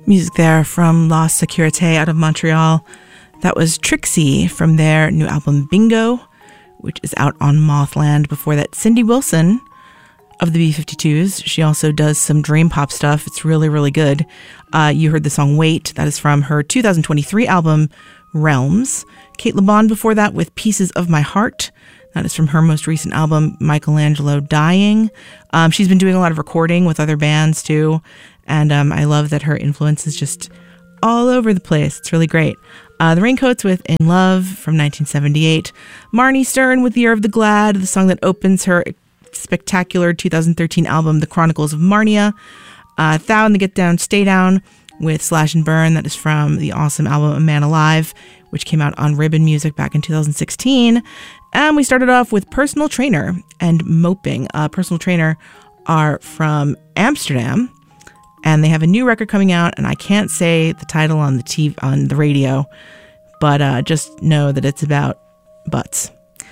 Music there from La Sécurité out of Montreal. That was Trixie from their new album Bingo, which is out on Mothland. Before that, Cindy Wilson of the B-52s. She also does some dream pop stuff. It's really, really good. You heard the song Wait. That is from her 2023 album Realms. Kate LeBon before that with Pieces of My Heart. That is from her most recent album, Michelangelo Dying. She's been doing a lot of recording with other bands too. And I love that her influence is just all over the place. It's really great. The Raincoats with In Love from 1978. Marnie Stern with Year of the Glad, the song that opens her spectacular 2013 album, The Chronicles of Marnia. Thou and the Get Down, Stay Down with Slash and Burn. That is from the awesome album A Man Alive, which came out on Ribbon Music back in 2016. And we started off with Personal Trainer and Moping. Personal Trainer are from Amsterdam, and they have a new record coming out, and I can't say the title on the TV, on the radio, but just know that it's about butts.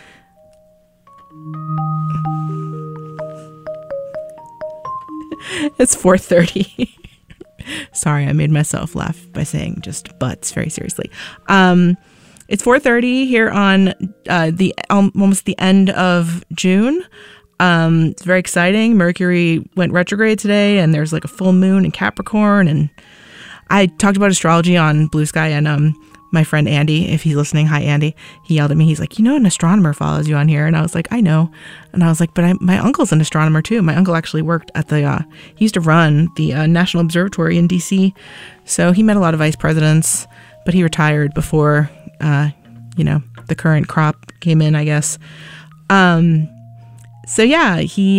It's 4:30. Sorry, I made myself laugh by saying just butts very seriously. It's 4:30 here on almost the end of June. It's very exciting. Mercury went retrograde today, and there's like a full moon in Capricorn. And I talked about astrology on Blue Sky, and my friend Andy, if he's listening, hi Andy, he yelled at me. He's like, you know, an astronomer follows you on here. And I was like, I know. And I was like, but my uncle's an astronomer too. My uncle actually worked at he used to run the National Observatory in DC. So he met a lot of vice presidents, but he retired before, the current crop came in, I guess. So yeah,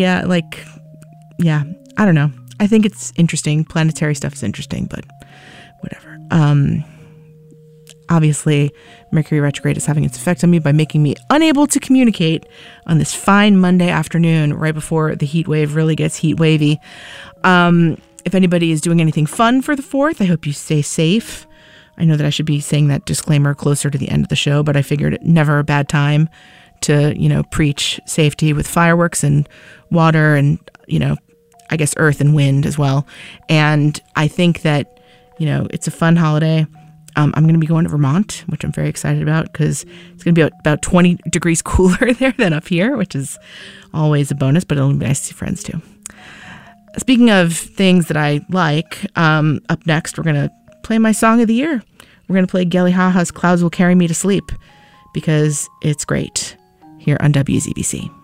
I don't know. I think it's interesting. Planetary stuff is interesting, but whatever. Obviously, Mercury retrograde is having its effect on me by making me unable to communicate on this fine Monday afternoon right before the heat wave really gets heat wavy. If anybody is doing anything fun for the 4th, I hope you stay safe. I know that I should be saying that disclaimer closer to the end of the show, but I figured it never a bad time to, preach safety with fireworks and water and, I guess earth and wind as well. And I think that, it's a fun holiday. I'm going to be going to Vermont, which I'm very excited about because it's going to be about 20 degrees cooler there than up here, which is always a bonus, but it'll be nice to see friends too. Speaking of things that I like, up next, we're going to play my song of the year. We're going to play Gelly Haha's Clouds Will Carry Me to Sleep because it's great here on WZBC.